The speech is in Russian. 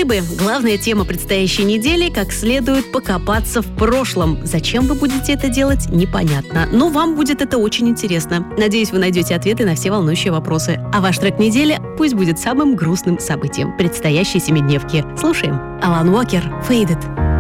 Рыбы, главная тема предстоящей недели – как следует покопаться в прошлом. Зачем вы будете это делать, непонятно. Но вам будет это очень интересно. Надеюсь, вы найдете ответы на все волнующие вопросы. А ваш трек недели пусть будет самым грустным событием предстоящей семидневки. Слушаем. Алан Уокер, «Faded».